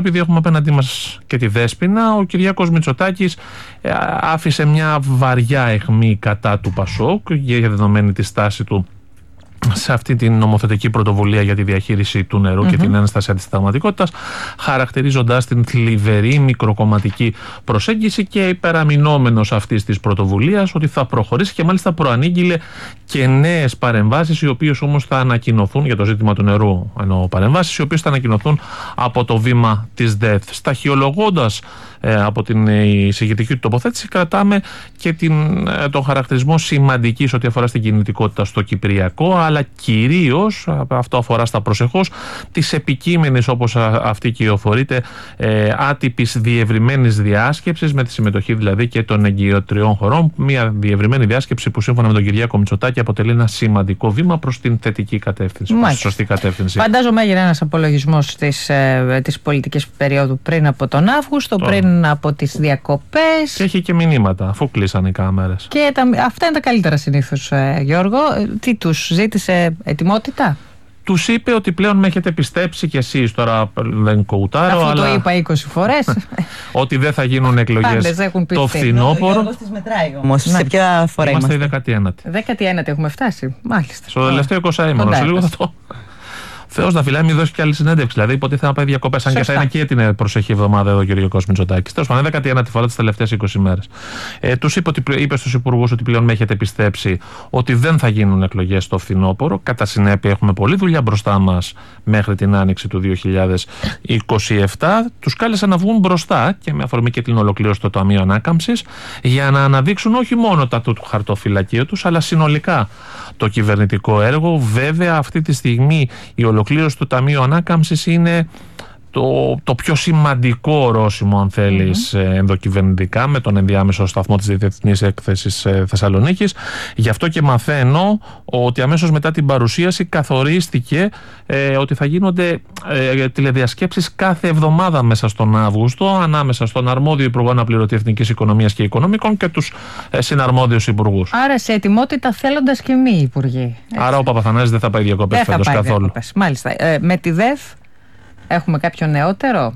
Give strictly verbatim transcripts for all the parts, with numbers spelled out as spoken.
επειδή έχουμε απέναντί μας και τη Δέσποινα, ο Κυριάκος Μητσοτάκης ε, άφησε μια βαριά αιχμή κατά του Πασόκ για δεδομένη τη στάση του σε αυτή την νομοθετική πρωτοβουλία για τη διαχείριση του νερού mm-hmm. και την ένσταση αντισυνταγματικότητας, χαρακτηρίζοντας την θλιβερή μικροκομματική προσέγγιση και υπεραμεινόμενος αυτής της πρωτοβουλίας ότι θα προχωρήσει και μάλιστα προανήγγειλε και νέες παρεμβάσεις, οι οποίες όμως θα ανακοινωθούν για το ζήτημα του νερού, ενώ παρεμβάσεις οι οποίες θα ανακοινωθούν από το βήμα της ΔΕΘ. Σταχυολογώντας ε, από την εισηγητική του τοποθέτηση, κρατάμε και την, ε, τον χαρακτηρισμό σημαντικής ό,τι αφορά στην κινητικότητα στο Κυπριακό, αλλά κυρίως, αυτό αφορά στα προσεχώς, της επικείμενης, όπως αυτή κυριοφορείται, ε, άτυπης διευρυμένης διάσκεψης, με τη συμμετοχή δηλαδή και των εγκυοτριών χωρών. Μια διευρυμένη διάσκεψη που σύμφωνα με τον Κυριάκο Μητσοτάκη αποτελεί ένα σημαντικό βήμα προς την θετική κατεύθυνση, προς τη σωστή κατεύθυνση. Φαντάζομαι έγινε ένας απολογισμός της, ε, της πολιτικής περίοδου πριν από τον Αύγουστο, το... πριν από τις διακοπές. Και έχει και μηνύματα, αφού κλείσαν οι κάμερες. Και τα, αυτά είναι τα καλύτερα συνήθως, ε, Γιώργο. Τι τους ζήτησε, ετοιμότητα? Τους είπε ότι πλέον με έχετε πιστέψει κι εσείς, τώρα δεν κοουτάρω, αφού αλλά το είπα είκοσι φορές. ότι δεν θα γίνουν εκλογές το φθινόπωρο. Όμως, σε ποια φορά είμαστε? Είμαστε η δέκατη ένατη. δέκατη ένατη έχουμε φτάσει, μάλιστα. Στο τελευταίο εικοσαήμερο, σε λίγο θα το... Θεός να φυλάει, μην δώσει κι άλλη συνέντευξη. Δηλαδή, υποτίθεται να πάει διακοπές, αν και θα είναι και την προσεχή εβδομάδα εδώ ο Κυριάκος Μητσοτάκης. Τέλος πάντων, δέκατη ένατη φορά τις τελευταίες είκοσι μέρες. Ε, τους είπε, ότι, είπε στους υπουργούς ότι πλέον με έχετε πιστέψει ότι δεν θα γίνουν εκλογές στο φθινόπωρο. Κατά συνέπεια, έχουμε πολλή δουλειά μπροστά μας μέχρι την άνοιξη του δύο χιλιάδες είκοσι επτά. Τους κάλεσε να βγουν μπροστά και με αφορμή και την ολοκλήρωση του Ταμείου Ανάκαμψης, για να αναδείξουν όχι μόνο τα του χαρτοφυλακίου τους, αλλά συνολικά το κυβερνητικό έργο. Βέβαια, αυτή τη στιγμή η ολοκλήρωση του Ταμείου Ανάκαμψης είναι το, το πιο σημαντικό ορόσημο, αν θέλεις, mm-hmm. ενδοκυβερνητικά, με τον ενδιάμεσο σταθμό της Διεθνής Έκθεσης Θεσσαλονίκης. Γι' αυτό και μαθαίνω ότι αμέσως μετά την παρουσίαση καθορίστηκε ε, ότι θα γίνονται ε, τηλεδιασκέψεις κάθε εβδομάδα μέσα στον Αύγουστο, ανάμεσα στον αρμόδιο Υπουργό Αναπληρωτή Εθνικής Οικονομίας και Οικονομικών και τους ε, συναρμόδιους υπουργούς. Άρα σε ετοιμότητα θέλοντας και μη υπουργοί. Έτσι. Άρα ο Παπαθανάσης δεν θα πάει διακοπές φέτος καθόλου. Διακοπές. Μάλιστα. Ε, με τη ΔΕΘ έχουμε κάποιο νεότερο?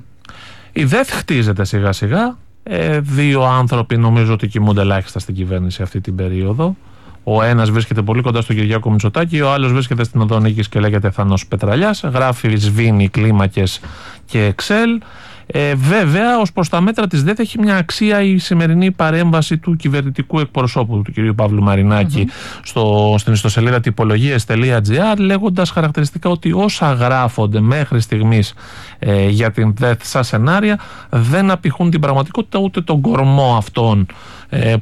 Η ΔΕΘ χτίζεται σιγά σιγά. Ε, δύο άνθρωποι νομίζω ότι κοιμούνται ελάχιστα στην κυβέρνηση αυτή την περίοδο. Ο ένας βρίσκεται πολύ κοντά στον Κυριάκο Μητσοτάκη, ο άλλος βρίσκεται στην Οδό Νίκης και λέγεται Θανός Πετραλιάς. Γράφει, σβήνει κλίμακες και Excel. Ε, βέβαια, ως προς τα μέτρα της ΔΕΘ έχει μια αξία η σημερινή παρέμβαση του κυβερνητικού εκπροσώπου, του κ. Παύλου Μαρινάκη, mm-hmm. στο, στην ιστοσελίδα τυπολογίες τελεία τζι άρ, λέγοντας χαρακτηριστικά ότι όσα γράφονται μέχρι στιγμής ε, για την ΔΕΘ σαν σενάρια δεν απηχούν την πραγματικότητα ούτε τον κορμό αυτών ε,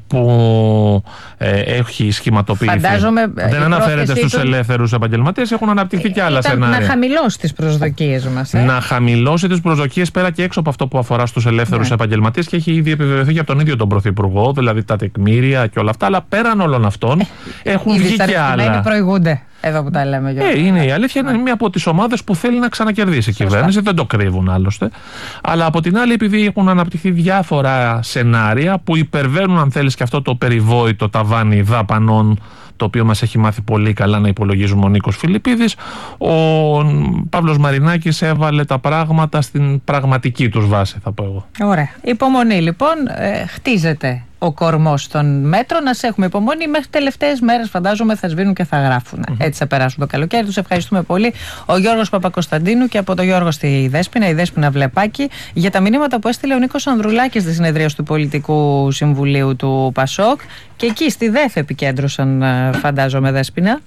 που ε, έχει σχηματοποιηθεί. Φαντάζομαι, δεν αναφέρεται στους του... ελεύθερους επαγγελματίες, έχουν αναπτυχθεί ε, και άλλα σενάρια. Να χαμηλώσει τις προσδοκίες μας. Ε? Να χαμηλώσει τις προσδοκίες πέρα και έξω από αυτό που αφορά στους ελεύθερους ναι. επαγγελματίες, και έχει ήδη επιβεβαιωθεί για τον ίδιο τον Πρωθυπουργό, δηλαδή τα τεκμήρια και όλα αυτά. Αλλά πέραν όλων αυτών ε, έχουν βγει και άλλα. Προηγούνται. Εδώ που τα λέμε, ε, είναι η αλήθεια, είναι μία από τις ομάδες που θέλει να ξανακερδίσει η κυβέρνηση, δεν το κρύβουν άλλωστε. Αλλά από την άλλη, επειδή έχουν αναπτυχθεί διάφορα σενάρια που υπερβαίνουν, αν θέλεις, και αυτό το περιβόητο ταβάνι δαπανών, το οποίο μας έχει μάθει πολύ καλά να υπολογίζουμε ο Νίκος Φιλιππίδης, ο Παύλος Μαρινάκης έβαλε τα πράγματα στην πραγματική τους βάση, θα πω εγώ. Ωραία. Υπομονή λοιπόν, ε, χτίζεται ο κορμός των μέτρων. Να έχουμε υπομονή. Μέχρι τελευταίες μέρες, φαντάζομαι, θα σβήνουν και θα γράφουν. Mm-hmm. Έτσι θα περάσουν το καλοκαίρι. Τους ευχαριστούμε πολύ. Ο Γιώργος Παπακοσταντίνου και από τον Γιώργο στη Δέσποινα, η Δέσποινα Βλεπάκη, για τα μηνύματα που έστειλε ο Νίκος Ανδρουλάκης στη συνεδρία του Πολιτικού Συμβουλίου του Πασόκ. Και εκεί στη ΔΕΘ επικέντρωσαν, φαντάζομαι, Δέσποινα.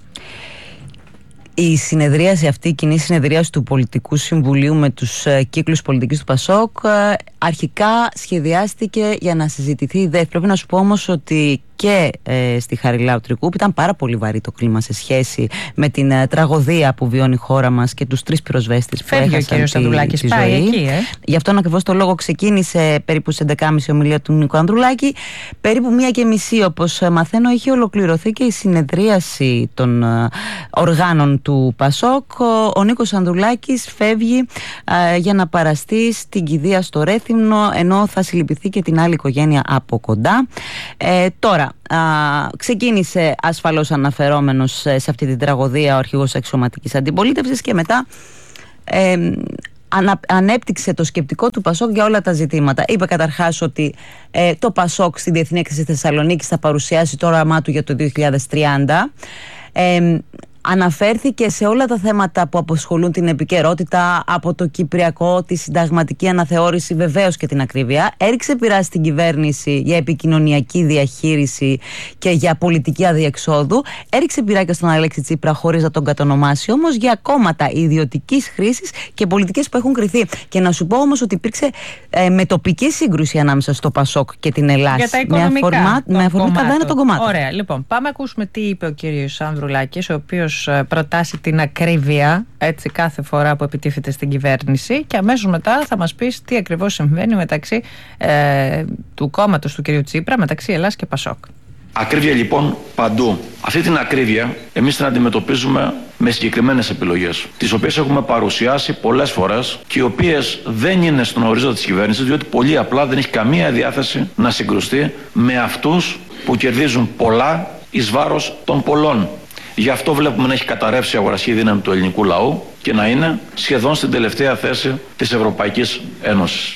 Η συνεδρίαση αυτή, η κοινή συνεδρίαση του Πολιτικού Συμβουλίου με τους uh, κύκλους πολιτικής του Πασόκ, uh, αρχικά σχεδιάστηκε για να συζητηθεί η ΔΕΘ. Πρέπει να σου πω όμως ότι και ε, στη Χαριλάου Τρικούπη ήταν πάρα πολύ βαρύ το κλίμα σε σχέση με την ε, τραγωδία που βιώνει η χώρα μας και τους τρεις πυροσβέστες που έχασαν τη, τη ζωή. Πάει εκεί, ε. Γι' αυτόν ακριβώς το λόγο ξεκίνησε περίπου στις έντεκα και μισή ομιλία του Νίκου Ανδρουλάκη. Περίπου μία και μισή, όπως μαθαίνω, έχει ολοκληρωθεί και η συνεδρίαση των ε, οργάνων του Πασόκ. Ο, ο Νίκος Ανδρουλάκης φεύγει ε, για να παραστεί στην κηδεία στο Ρέθυμνο, ενώ θα συλληπιθεί και την άλλη οικογένεια από κοντά. Ε, τώρα, Α, ξεκίνησε ασφαλώς αναφερόμενος σε αυτή την τραγωδία ο αρχηγός αξιωματικής αντιπολίτευσης και μετά ε, ανα, ανέπτυξε το σκεπτικό του Πασόκ για όλα τα ζητήματα. Είπε καταρχάς ότι ε, το Πασόκ στην Διεθνή Έκθεση Θεσσαλονίκης θα παρουσιάσει το όραμά του για το δύο χιλιάδες τριάντα. Ε, Αναφέρθηκε σε όλα τα θέματα που αποσχολούν την επικαιρότητα, από το Κυπριακό, τη συνταγματική αναθεώρηση, βεβαίως και την ακρίβεια. Έριξε πειρά στην κυβέρνηση για επικοινωνιακή διαχείριση και για πολιτική αδιεξόδου. Έριξε πειρά και στον Αλέξη Τσίπρα, χωρίς να τον κατονομάσει, όμως για κόμματα ιδιωτικής χρήσης και πολιτικές που έχουν κριθεί. Και να σου πω όμως ότι υπήρξε ε, μετοπική σύγκρουση ανάμεσα στο Πασόκ και την Ελλάδα. Για τα οικονομικά. Με αφορμή τα δάνεια των κομμάτων. Ωραία, λοιπόν, πάμε ακούσουμε τι είπε ο κύριος Ανδρουλάκης, ο οποίος προτάσει την ακρίβεια, έτσι, κάθε φορά που επιτίθεται στην κυβέρνηση, και αμέσως μετά θα μας πεις τι ακριβώς συμβαίνει μεταξύ ε, του κόμματος του κυρίου Τσίπρα, μεταξύ Ελλάς και Πασόκ. Ακρίβεια λοιπόν παντού. Αυτή την ακρίβεια εμείς την αντιμετωπίζουμε με συγκεκριμένες επιλογές, τις οποίες έχουμε παρουσιάσει πολλές φορές και οι οποίες δεν είναι στον ορίζοντα της κυβέρνησης, διότι πολύ απλά δεν έχει καμία διάθεση να συγκρουστεί με αυτούς που κερδίζουν πολλά εις βάρος των πολλών. Γι' αυτό βλέπουμε να έχει καταρρεύσει η αγοραστική δύναμη του ελληνικού λαού και να είναι σχεδόν στην τελευταία θέση της Ευρωπαϊκής Ένωσης.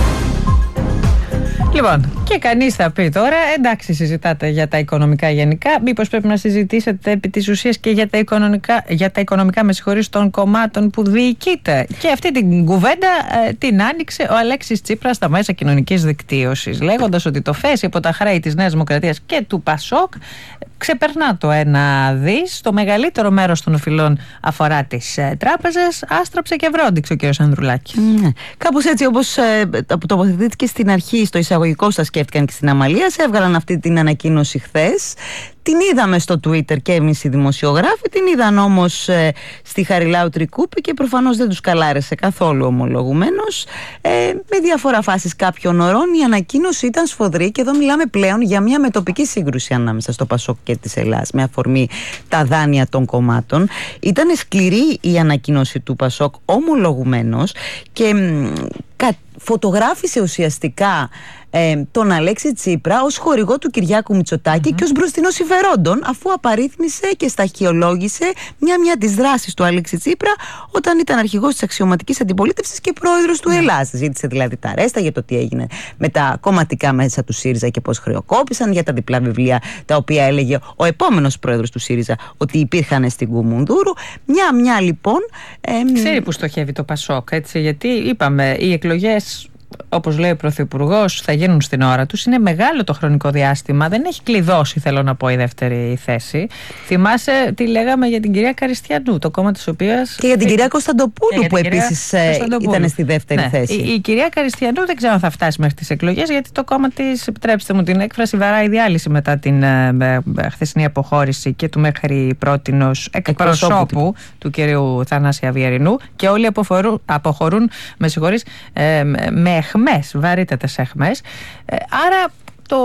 Λοιπόν, και κανείς θα πει τώρα, εντάξει, συζητάτε για τα οικονομικά γενικά, μήπως πρέπει να συζητήσετε επί της ουσίας και για τα οικονομικά, για τα οικονομικά με συγχωρείς, των κομμάτων που διοικείτε. Και αυτή την κουβέντα ε, την άνοιξε ο Αλέξης Τσίπρας στα μέσα κοινωνικής δικτύωσης, λέγοντας ότι το φέση από τα χρέη της Νέας Δημοκρατίας και του Πασόκ ξεπερνά το ένα δις. Το μεγαλύτερο μέρος των οφειλών αφορά τις ε, τράπεζες. Άστραψε και βρόντιξε ο κ. Ανδρουλάκη. Mm, κάπως έτσι, όπως ε, τοποθετήθηκε στην αρχή, στο εισαγωγικό, στα σκέφτηκαν και στην Αμαλία, σε έβγαλαν αυτή την ανακοίνωση χθες. Την είδαμε στο Twitter και εμείς οι δημοσιογράφοι, την είδαν όμως ε, στη Χαριλάου Τρικούπη και προφανώς δεν τους καλάρεσε καθόλου, ομολογουμένως. Ε, με διαφορά φάσεις κάποιων ωρών η ανακοίνωση ήταν σφοδρή και εδώ μιλάμε πλέον για μια μετοπική σύγκρουση ανάμεσα στο Πασόκ και της Ελλάς με αφορμή τα δάνεια των κομμάτων. Ήταν σκληρή η ανακοίνωση του Πασόκ, ομολογουμένως, και μ, φωτογράφησε ουσιαστικά ε, τον Αλέξη Τσίπρα ως χορηγό του Κυριάκου Μητσοτάκη mm-hmm. και ως μπροστινό συμφερόντων, αφού απαρίθμησε και σταχυολόγησε μια-μια τις δράσεις του Αλέξη Τσίπρα όταν ήταν αρχηγός της αξιωματικής αντιπολίτευσης και πρόεδρος του mm-hmm. Ελλάς. Ζήτησε δηλαδή τα ρέστα για το τι έγινε με τα κομματικά μέσα του ΣΥΡΙΖΑ και πώς χρεοκόπησαν, για τα διπλά βιβλία τα οποία έλεγε ο επόμενος πρόεδρος του ΣΥΡΙΖΑ ότι υπήρχαν στην Κουμουνδούρου. Μια-μια λοιπόν. Ε, Ξέρει που στοχεύει το Πασόκ, έτσι, γιατί είπαμε οι εκλογές, όπως λέει ο Πρωθυπουργός, θα γίνουν στην ώρα τους. Είναι μεγάλο το χρονικό διάστημα. Δεν έχει κλειδώσει, θέλω να πω, η δεύτερη θέση. Θυμάσαι τι λέγαμε για την κυρία Καριστιανού, το κόμμα της οποίας. Και για την κυρία Κωνσταντοπούλου, που επίσης ήταν στη δεύτερη ναι, θέση. Η, η κυρία Καριστιανού δεν ξέρω αν θα φτάσει μέχρι τις εκλογές, γιατί το κόμμα της, επιτρέψτε μου την έκφραση, βαράει διάλυση μετά την ε, ε, χθεσινή αποχώρηση και του μέχρι πρότινος εκπροσώπου του κυρίου Θανάση Αβιερινού. Και όλοι αποχωρούν, αποχωρούν με συγχωρείς, ε, με εχμές, βαρύτατες εχμές. Ε, άρα το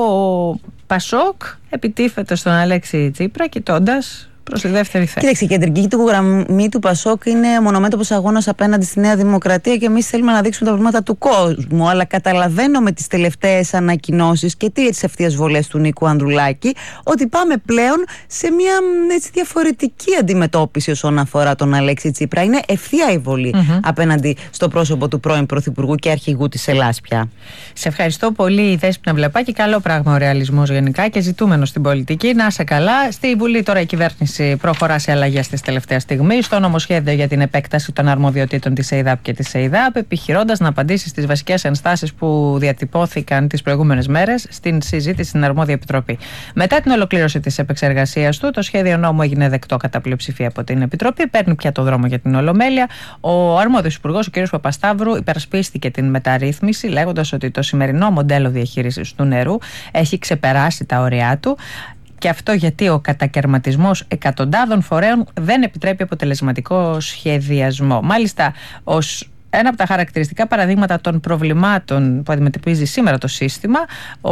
Πασόκ επιτίθεται στον Αλέξη Τσίπρα κοιτώντας προς τη δεύτερη θέση. Κοίταξε, η κεντρική του γραμμή του Πασόκ είναι μονομέτωπος αγώνας απέναντι στη Νέα Δημοκρατία και εμείς θέλουμε να δείξουμε τα προβλήματα του κόσμου. Αλλά καταλαβαίνω με τις τελευταίες ανακοινώσεις και τις ευθείες βολές του Νίκου Ανδρουλάκη ότι πάμε πλέον σε μια έτσι, διαφορετική αντιμετώπιση όσον αφορά τον Αλέξη Τσίπρα. Είναι ευθεία η βολή mm-hmm. απέναντι στο πρόσωπο του πρώην Πρωθυπουργού και αρχηγού της Ελλάς πια. Σε ευχαριστώ πολύ, Δέσποινα Βλεπάκη. Καλό πράγμα ο ρεαλισμός γενικά και ζητούμενο στην πολιτική. Να είσαι καλά. Στη Βουλή τώρα η κυβέρνηση προχωρά σε αλλαγές της τελευταίας στιγμής στο νομοσχέδιο για την επέκταση των αρμοδιοτήτων της ΕΙΔΑΠ και της ΕΙΔΑΠ, επιχειρώντας να απαντήσει στις βασικές ενστάσεις που διατυπώθηκαν τις προηγούμενες μέρες στην συζήτηση στην Αρμόδια Επιτροπή. Μετά την ολοκλήρωση της επεξεργασίας του, το σχέδιο νόμου έγινε δεκτό κατά πλειοψηφία από την Επιτροπή. Παίρνει πια το δρόμο για την Ολομέλεια. Ο αρμόδιος υπουργός, ο κ. Παπασταύρου, υπερασπίστηκε την μεταρρύθμιση, λέγοντας ότι το σημερινό μοντέλο διαχείρισης του νερού έχει ξεπεράσει τα όρια του. Και αυτό γιατί ο κατακαιρματισμός εκατοντάδων φορέων δεν επιτρέπει αποτελεσματικό σχεδιασμό. Μάλιστα, ως ένα από τα χαρακτηριστικά παραδείγματα των προβλημάτων που αντιμετωπίζει σήμερα το σύστημα, ο,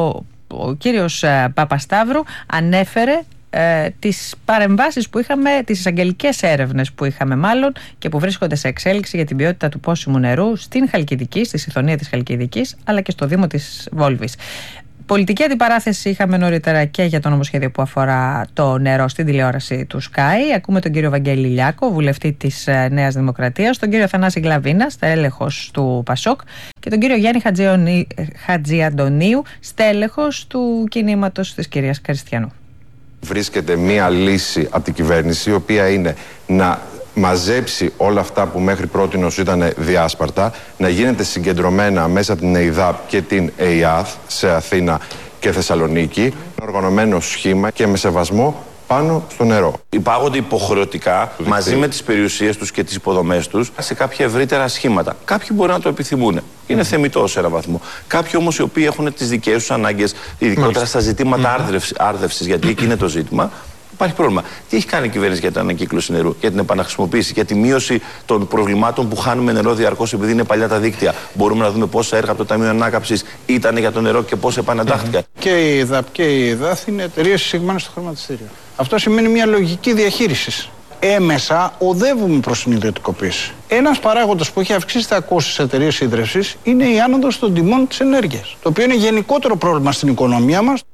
ο κύριος Παπασταύρου ανέφερε ε, τις παρεμβάσεις που είχαμε, τις εισαγγελικές έρευνες που είχαμε μάλλον και που βρίσκονται σε εξέλιξη για την ποιότητα του πόσιμου νερού στην Χαλκιδική, στη Συθωνία της Χαλκιδικής, αλλά και στο Δήμο της Βόλβης. Πολιτική αντιπαράθεση είχαμε νωρίτερα και για το νομοσχέδιο που αφορά το νερό στην τηλεόραση του Sky. Ακούμε τον κύριο Βαγγέλη Λιάκο, βουλευτή της Νέας Δημοκρατίας, τον κύριο Θανάση Γκλαβίνα, στέλεχος του Πασόκ, και τον κύριο Γιάννη Χατζιαντονίου, στέλεχος του κινήματος της κυρίας Κριστιανού. Βρίσκεται μία λύση από την κυβέρνηση, η οποία είναι να μαζέψει όλα αυτά που μέχρι πρότινος ήταν διάσπαρτα, να γίνεται συγκεντρωμένα μέσα από την ΕΙΔΑΠ και την ΕΙΑΘ σε Αθήνα και Θεσσαλονίκη, ένα οργανωμένο σχήμα και με σεβασμό πάνω στο νερό. Υπάγονται υποχρεωτικά Δίκτυο. μαζί με τις περιουσίες τους και τις υποδομές τους σε κάποια ευρύτερα σχήματα. Κάποιοι μπορεί να το επιθυμούν. Είναι mm. θεμιτό σε έναν βαθμό. Κάποιοι όμως οι οποίοι έχουν τις δικές τους ανάγκες, ειδικότερα στα ζητήματα mm. άρδευσης, γιατί εκεί είναι το ζήτημα. Υπάρχει πρόβλημα. Τι έχει κάνει η κυβέρνηση για την ανακύκλωση νερού, για την επαναχρησιμοποίηση, για τη μείωση των προβλημάτων που χάνουμε νερό διαρκώς επειδή είναι παλιά τα δίκτυα? Μπορούμε να δούμε πόσα έργα από το Ταμείο Ανάκαμψης ήταν για το νερό και πώς επανεντάχθηκαν. Και η ΕΙΔΑΠ και η ΕΙΔΑΘ είναι εταιρείες εισηγμένες στο χρηματιστήριο. Αυτό σημαίνει μια λογική διαχείριση. Έμεσα οδεύουμε προς την ιδιωτικοποίηση. Ένας παράγοντας που έχει αυξήσει τα κόστη στις εταιρείες ίδρυυσης είναι η άνοδος των τιμών της ενέργειας, το οποίο είναι γενικότερο πρόβλημα στην οικονομία μας.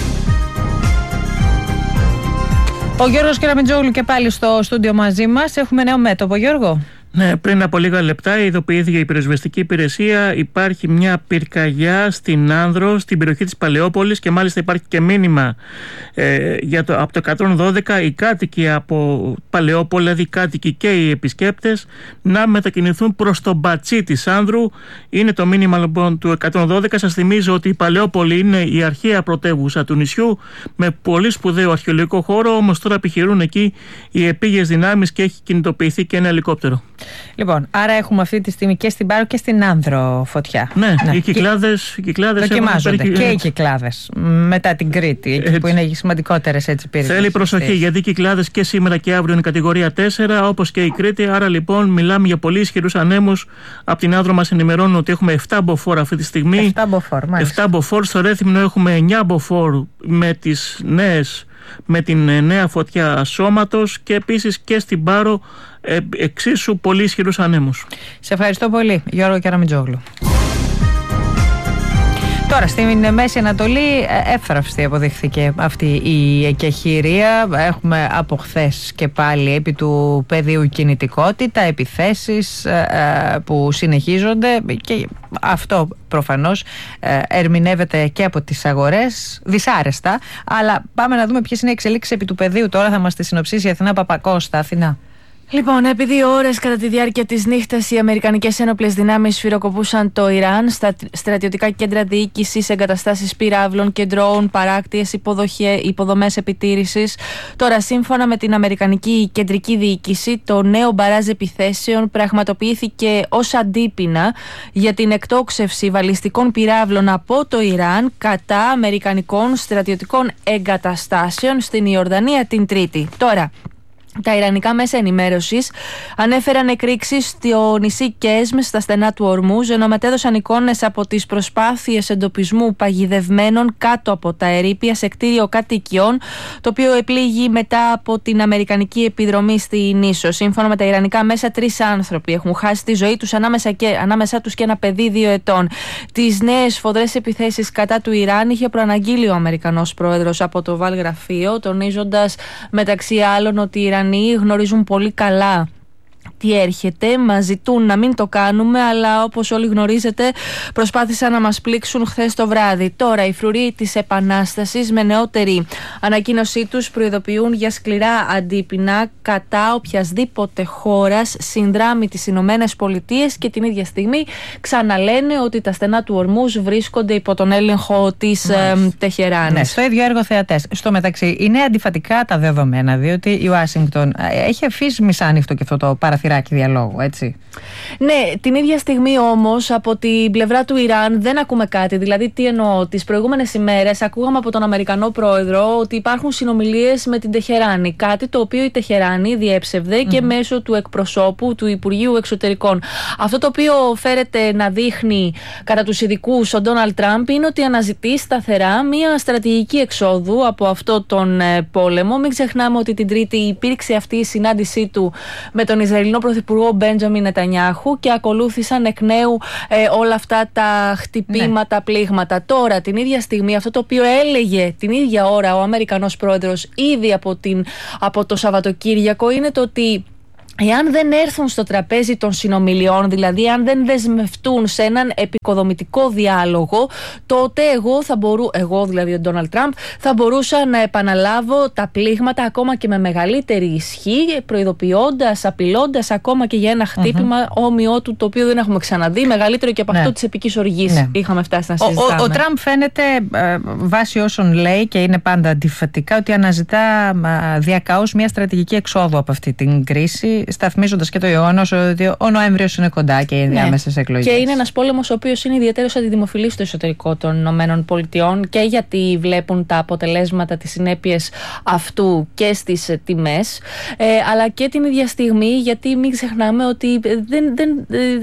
Ο Γιώργος Κεραμετζόγλου και πάλι στο στούντιο μαζί μας. Έχουμε νέο μέτωπο, Γιώργο. Ναι, πριν από λίγα λεπτά ειδοποιήθηκε η πυροσβεστική υπηρεσία. Υπάρχει μια πυρκαγιά στην Άνδρο, στην περιοχή της Παλαιόπολης, και μάλιστα υπάρχει και μήνυμα ε, για το, από το εκατόν δώδεκα οι κάτοικοι από Παλαιόπολη, δηλαδή οι κάτοικοι και οι επισκέπτες, να μετακινηθούν προς τον Μπατσί της Άνδρου. Είναι το μήνυμα λοιπόν του εκατόν δώδεκα. Σας θυμίζω ότι η Παλαιόπολη είναι η αρχαία πρωτεύουσα του νησιού με πολύ σπουδαίο αρχαιολογικό χώρο, όμως τώρα επιχειρούν εκεί οι επίγειες δυνάμεις και έχει κινητοποιηθεί και ένα ελικόπτερο. Λοιπόν, άρα έχουμε αυτή τη στιγμή και στην Πάρο και στην Άνδρο φωτιά. Ναι, ναι. Οι κυκλάδες, οι κυκλάδες δοκιμάζονται. Έχουν... Και οι κυκλάδες μετά την Κρήτη, εκεί έτσι που είναι οι σημαντικότερες πύρες. Θέλει προσοχή, γιατί οι κυκλάδες και σήμερα και αύριο είναι κατηγορία τέσσερα, όπως και η Κρήτη. Άρα λοιπόν μιλάμε για πολύ ισχυρούς ανέμους. Από την Άνδρο μας ενημερώνουν ότι έχουμε επτά μποφόρ αυτή τη στιγμή. επτά μποφόρ, μάλιστα. επτά μποφόρ. Στο Ρέθυμνο έχουμε εννιά μποφόρ με τις νέες, με την νέα φωτιά σώματος, και επίσης και στην Πάρο ε, εξίσου πολύ ισχυρούς ανέμους. Σε ευχαριστώ πολύ, Γιώργο Κεραμετζόγλου. Τώρα, στην Μέση Ανατολή εύθραυστη αποδείχθηκε αυτή η εκεχηρία. Έχουμε από χθες και πάλι επί του πεδίου κινητικότητα, επιθέσεις ε, που συνεχίζονται, και αυτό προφανώς ε, ερμηνεύεται και από τις αγορές δυσάρεστα. Αλλά πάμε να δούμε ποιες είναι οι εξελίξεις επί του πεδίου. Τώρα θα μας τη συνοψίσει η Αθηνά Παπακώστα. Αθηνά. Λοιπόν, επί δύο ώρες κατά τη διάρκεια της νύχτας οι Αμερικανικές ένοπλες δυνάμεις σφυροκοπούσαν το Ιράν στα στρατιωτικά κέντρα διοίκησης, εγκαταστάσεις πυράβλων και ντρόουν, παράκτιες, υποδομές επιτήρησης. Τώρα, σύμφωνα με την Αμερικανική Κεντρική Διοίκηση, το νέο μπαράζ επιθέσεων πραγματοποιήθηκε ως αντίπεινα για την εκτόξευση βαλιστικών πυράβλων από το Ιράν κατά αμερικανικών στρατιωτικών εγκαταστάσεων στην Ιορδανία την Τρίτη. Τώρα, τα ιρανικά μέσα ενημέρωσης ανέφεραν εκρήξεις στο νησί Κέσμ στα στενά του Ορμούζ, ενώ μετέδωσαν εικόνες από τις προσπάθειες εντοπισμού παγιδευμένων κάτω από τα ερείπια σε κτίριο κατοικιών, το οποίο επλήγει μετά από την αμερικανική επιδρομή στη νήσο. Σύμφωνα με τα ιρανικά μέσα, τρεις άνθρωποι έχουν χάσει τη ζωή τους, ανάμεσα, και, ανάμεσα τους και ένα παιδί δύο ετών. Τις νέες σφοδρές επιθέσεις κατά του Ιράν είχε προαναγγείλει ο Αμερικανός πρόεδρος από το Oval Γραφείο, τονίζοντας μεταξύ άλλων ότι οι Ιρανοί γνωρίζουν πολύ καλά τι έρχεται, μας ζητούν να μην το κάνουμε, αλλά όπως όλοι γνωρίζετε προσπάθησαν να μας πλήξουν χθες το βράδυ. Τώρα οι φρουροί της Επανάστασης με νεότερη ανακοίνωσή τους προειδοποιούν για σκληρά αντίπεινα κατά οποιασδήποτε χώρας συνδράμει τις Ηνωμένες Πολιτείες, και την ίδια στιγμή ξαναλένε ότι τα στενά του Ορμούζ βρίσκονται υπό τον έλεγχο της ε, Τεχεράνης. Ναι, στο ίδιο έργο θεατές. Στο μεταξύ είναι αντιφατικά τα δεδομένα, διότι η Ουάσιγκτον έχει αφήσει μισάνοιχτο και αυτό το παραθυράκι διαλόγου, έτσι. Ναι, την ίδια στιγμή όμως από την πλευρά του Ιράν δεν ακούμε κάτι. Δηλαδή, τι εννοώ, τις προηγούμενες ημέρες ακούγαμε από τον Αμερικανό πρόεδρο ότι υπάρχουν συνομιλίες με την Τεχεράνη. Κάτι το οποίο η Τεχεράνη διέψευδε mm. και μέσω του εκπροσώπου του Υπουργείου Εξωτερικών. Αυτό το οποίο φέρεται να δείχνει κατά τους ειδικούς ο Ντόναλντ Τραμπ είναι ότι αναζητεί σταθερά μια στρατηγική εξόδου από αυτό τον ε, πόλεμο. Μην ξεχνάμε ότι την Τρίτη υπήρξε αυτή η συνάντησή του με τον Ισραηλινό Ισραηλινό πρωθυπουργό Μπέντζαμιν Νετανιάχου και ακολούθησαν εκ νέου ε, όλα αυτά τα χτυπήματα, ναι. πλήγματα. Τώρα, την ίδια στιγμή, αυτό το οποίο έλεγε την ίδια ώρα ο Αμερικανός πρόεδρος ήδη από, την, από το Σαββατοκύριακο είναι το ότι εάν δεν έρθουν στο τραπέζι των συνομιλιών, δηλαδή αν δεν δεσμευτούν σε έναν επικοδομητικό διάλογο, τότε εγώ θα μπορού, εγώ δηλαδή ο Ντόναλντ Τραμπ, θα μπορούσα να επαναλάβω τα πλήγματα ακόμα και με μεγαλύτερη ισχύ, προειδοποιώντας, απειλώντας ακόμα και για ένα χτύπημα mm-hmm. όμοιό του, το οποίο δεν έχουμε ξαναδεί, μεγαλύτερο και από ναι. αυτό της επικής οργής ναι. είχαμε φτάσει να συζητάμε. Ο, ο, ο Τραμπ φαίνεται, ε, βάσει όσων λέει και είναι πάντα αντιφατικά, ότι αναζητά ε, διακαώς μια στρατηγική εξόδου από αυτή την κρίση, σταθμίζοντας και το γεγονός ότι ο Νοέμβριος είναι κοντά και οι ενδιάμεσες ναι. εκλογές. Και είναι ένας πόλεμος ο οποίος είναι ιδιαίτερος αντιδημοφιλής στο εσωτερικό των ΗΠΑ και γιατί βλέπουν τα αποτελέσματα, τις συνέπειες αυτού και στις τιμές, ε, αλλά και την ίδια στιγμή γιατί μην ξεχνάμε ότι δεν, δεν,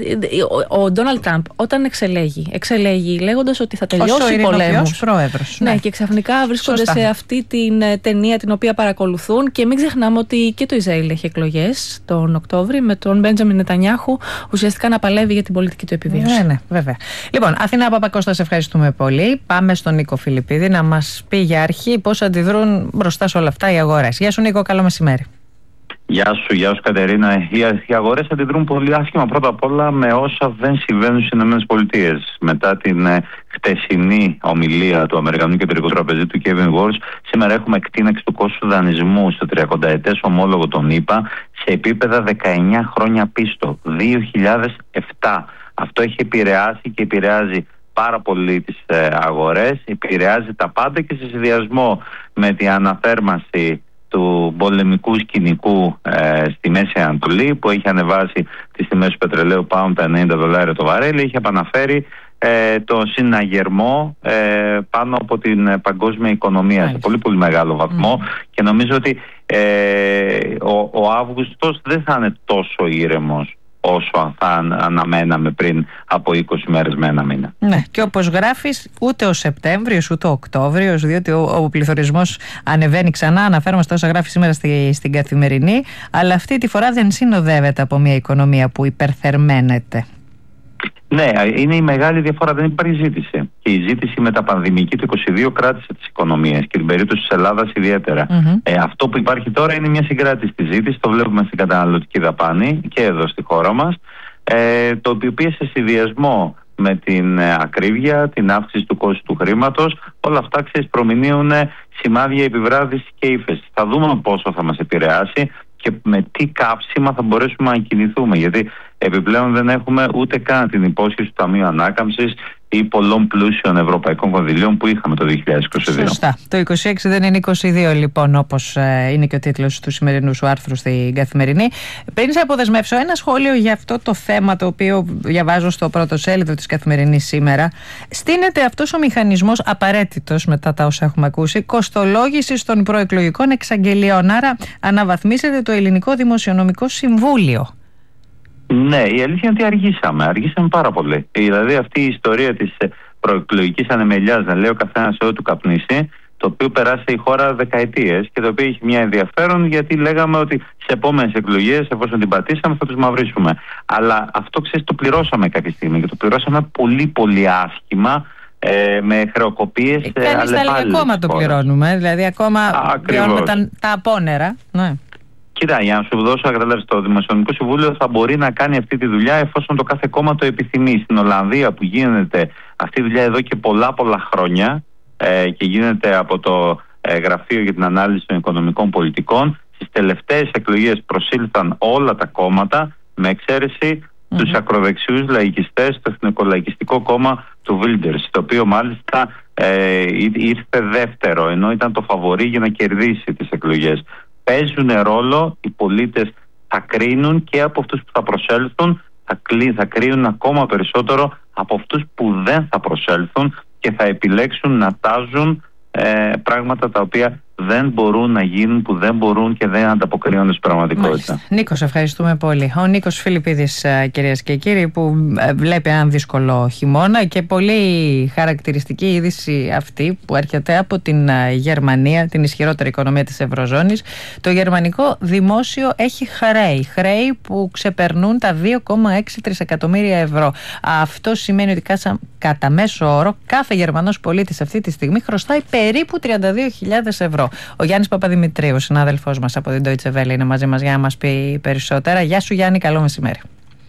ο, ο Ντόναλντ Τραμπ όταν εξελέγει, εξελέγει λέγοντας ότι θα τελειώσει πολέμους. Πρόεδρος. Ναι, ναι, και ξαφνικά βρίσκονται Σωστά. σε αυτή την ταινία την οποία παρακολουθούν και μην ξεχνάμε ότι και το Ισραήλ έχει εκλογές τον Οκτώβρη με τον Μπέντζαμιν Νετανιάχου ουσιαστικά να παλεύει για την πολιτική του επιβίωση. Ναι, ναι, βέβαια. Λοιπόν, Αθηνά Παπακώστα, σε ευχαριστούμε πολύ. Πάμε στον Νίκο Φιλιππίδη να μας πει για αρχή πώς αντιδρούν μπροστά σε όλα αυτά οι αγορές. Γεια σου Νίκο, καλό μεσημέρι. Γεια σου, γεια σου Κατερίνα. Οι, οι αγορές αντιδρούν πολύ άσχημα πρώτα απ' όλα με όσα δεν συμβαίνουν στις ΗΠΑ. Μετά την ε, χτεσινή ομιλία του Αμερικανού Κεντρικού Τραπεζίτου Kevin Warsh, σήμερα έχουμε εκτείναξη του κόστου δανεισμού στο τριακονταετές ομόλογο των ΗΠΑ σε επίπεδα δεκαεννιά χρόνια πίστο, δύο χιλιάδες επτά. Αυτό έχει επηρεάσει και επηρεάζει πάρα πολύ τις ε, αγορές, επηρεάζει τα πάντα και σε συνδυασμό με την αναθέρμανση του πολεμικού σκηνικού ε, στη Μέση Ανατολή, που έχει ανεβάσει τις τιμές του πετρελαίου πάνω τα ενενήντα δολάρια το βαρέλι, έχει επαναφέρει ε, το συναγερμό ε, πάνω από την παγκόσμια οικονομία Άχι. σε πολύ πολύ μεγάλο βαθμό mm. και νομίζω ότι ε, ο, ο Αύγουστος δεν θα είναι τόσο ήρεμος όσο θα αναμέναμε πριν από είκοσι μέρες με ένα μήνα. Ναι, και όπως γράφεις, ούτε ο Σεπτέμβριος ούτε ο Οκτώβριος, διότι ο, ο πληθωρισμός ανεβαίνει ξανά, αναφέρομαι στα όσα γράφει σήμερα στη, στην Καθημερινή, αλλά αυτή τη φορά δεν συνοδεύεται από μια οικονομία που υπερθερμαίνεται. Ναι, είναι η μεγάλη διαφορά. Δεν υπάρχει ζήτηση. Και η ζήτηση μεταπανδημική του είκοσι δύο κράτησε τις οικονομίες και την περίπτωση της Ελλάδας ιδιαίτερα. Mm-hmm. Ε, αυτό που υπάρχει τώρα είναι μια συγκράτηση της ζήτησης. Το βλέπουμε στην καταναλωτική δαπάνη και εδώ στη χώρα μας. Ε, το οποίο σε συνδυασμό με την ε, ακρίβεια, την αύξηση του κόστου του χρήματος, όλα αυτά ξέρεις, προμηνύουν σημάδια επιβράδυση και ύφεση. Θα δούμε πόσο θα μας επηρεάσει και με τι κάψιμα θα μπορέσουμε να κινηθούμε. Γιατί επιπλέον δεν έχουμε ούτε καν την υπόσχεση του Ταμείου Ανάκαμψης ή πολλών πλούσιων ευρωπαϊκών κονδυλίων που είχαμε το δύο χιλιάδες είκοσι δύο. Σωστά. Το είκοσι έξι δεν είναι είκοσι δύο, λοιπόν, όπως ε, είναι και ο τίτλος του σημερινού σου άρθρου στην Καθημερινή. Πριν σε αποδεσμεύσω, ένα σχόλιο για αυτό το θέμα το οποίο διαβάζω στο πρώτο σέλιδο της Καθημερινής σήμερα. Στείνεται αυτός ο μηχανισμός απαραίτητος, μετά τα όσα έχουμε ακούσει, κοστολόγησης των προεκλογικών εξαγγελιών. Άρα αναβαθμίσεται το Ελληνικό Δημοσιονομικό Συμβούλιο. Ναι, η αλήθεια είναι ότι αργήσαμε. Αργήσαμε πάρα πολύ. Δηλαδή αυτή η ιστορία της προεκλογικής ανεμελιάς, να λέει ο καθένας ό,τι του καπνίσει, το οποίο περάσει η χώρα δεκαετίες και το οποίο έχει μια ενδιαφέρον, γιατί λέγαμε ότι σε επόμενες εκλογές, εφόσον την πατήσαμε, θα τους μαυρίσουμε. Αλλά αυτό, ξέρεις, το πληρώσαμε κάποια στιγμή και το πληρώσαμε πολύ πολύ άσχημα. Ε, με χρεοκοπίες ε, Κανείς θα λέει ακόμα το πληρώνουμε. Δηλαδή ακόμα πληρώνουμε τα, τα απόνερα. Ναι. Κοίτα, για να σου δώσω να καταλάβεις, το Δημοσιονομικό Συμβούλιο θα μπορεί να κάνει αυτή τη δουλειά εφόσον το κάθε κόμμα το επιθυμεί. Στην Ολλανδία, που γίνεται αυτή η δουλειά εδώ και πολλά πολλά χρόνια ε, και γίνεται από το ε, Γραφείο για την Ανάλυση των Οικονομικών Πολιτικών, στις τελευταίες εκλογές προσήλθαν όλα τα κόμματα με εξαίρεση mm-hmm. τους ακροδεξιούς λαϊκιστές, το Εθνικολαϊκιστικό Κόμμα του Wilders, το οποίο μάλιστα ε, ήρθε δεύτερο, ενώ ήταν το φαβορί για να κερδίσει τις εκλογές. Παίζουν ρόλο, οι πολίτες θα κρίνουν και από αυτούς που θα προσέλθουν, θα, κλεί, θα κρίνουν ακόμα περισσότερο από αυτούς που δεν θα προσέλθουν και θα επιλέξουν να τάζουν ε, πράγματα τα οποία δεν μπορούν να γίνουν, που δεν μπορούν και δεν ανταποκρίνονται στην πραγματικότητα. Νίκος, ευχαριστούμε πολύ. Ο Νίκος Φιλιππίδης, κυρίες και κύριοι, που βλέπει έναν δύσκολο χειμώνα και πολύ χαρακτηριστική είδηση αυτή που έρχεται από την Γερμανία, την ισχυρότερη οικονομία της Ευρωζώνης. Το γερμανικό δημόσιο έχει χρέη, χρέη που ξεπερνούν τα δύο κόμμα έξι τρισεκατομμύρια ευρώ. Αυτό σημαίνει ότι κατά μέσο όρο κάθε Γερμανός πολίτης αυτή τη στιγμή χρωστάει περίπου τριάντα δύο χιλιάδες ευρώ. Ο Γιάννης Παπαδημητρίου, συνάδελφός μας από την Deutsche Welle, είναι μαζί μας για να μας πει περισσότερα. Γεια σου Γιάννη, καλό μεσημέρι.